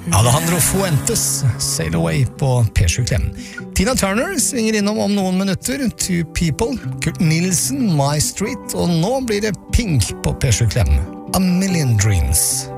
Alejandro Fuentes, Sail Away på P7 Klem. Tina Turner svinger innom om noen minutter, Two People, Kurt Nielsen, My Street, og nå blir det Pink på P7 Klem. A Million Dreams.